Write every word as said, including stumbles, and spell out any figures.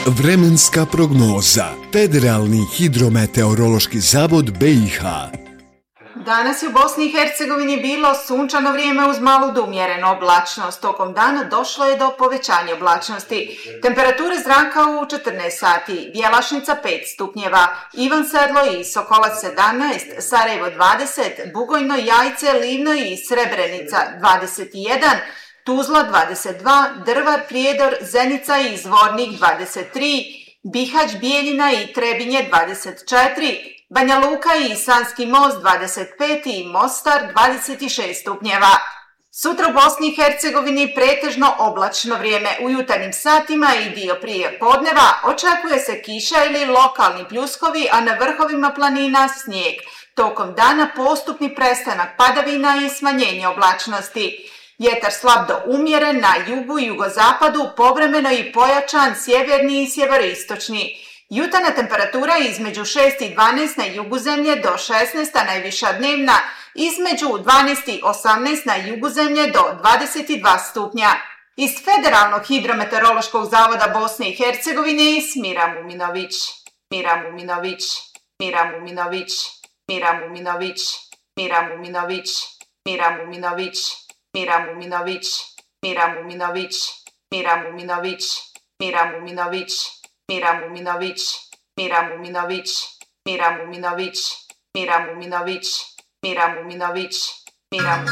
Vremenska prognoza. Federalni hidrometeorološki zavod B i H. Danas je u Bosni i Hercegovini bilo sunčano vrijeme uz malu do umjerenu oblačnost. Tokom dana došlo je do povećanja oblačnosti. Temperature zraka u četrnaest sati, Bjelašnica pet stupnjeva, Ivan Sedlo i Sokolac sedamnaest, Sarajevo dvadeset, Bugojno, Jajce, Livno i Srebrenica dvadeset jedan, Tuzla dvadeset dva, Drvar, Prijedor, Zenica i Zvornik dvadeset tri, Bihać, Bijeljina i Trebinje dvadeset četiri, Banja Luka i Sanski Most dvadeset pet i Mostar dvadeset šest stupnjeva. Sutra u Bosni i Hercegovini pretežno oblačno vrijeme. U jutarnjim satima i dio prije podneva očekuje se kiša ili lokalni pljuskovi, a na vrhovima planina snijeg. Tokom dana postupni prestanak padavina i smanjenje oblačnosti. Vjetar slab do umjeren na jugu i jugozapadu, povremeno i pojačan sjeverni i sjeveroistočni. Jutarnja temperatura između šest i dvanaest na jugu zemlje do šesnaest, a najviša dnevna između dvanaest i osamnaest na jugu zemlje do dvadeset dva stupnja. Iz Federalnog hidrometeorološkog zavoda Bosne i Hercegovine Smira Muminović. Mira Muminović. Mira Muminović. Mira Muminović. Mira Muminović. Mira Muminović. Mira Muminović. Mira Muminović. Mira Muminović. Mira Muminović. Mira Muminović, Mira Muminović, Mira Muminović, Mira Muminović, Mira Muminović, Mira